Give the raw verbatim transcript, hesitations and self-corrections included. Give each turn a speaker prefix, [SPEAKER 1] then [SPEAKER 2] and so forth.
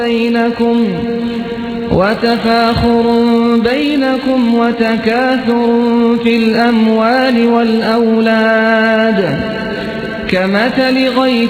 [SPEAKER 1] بينكم وتفاخر بينكم وتكاثر في الأموال والأولاد كمثل غيث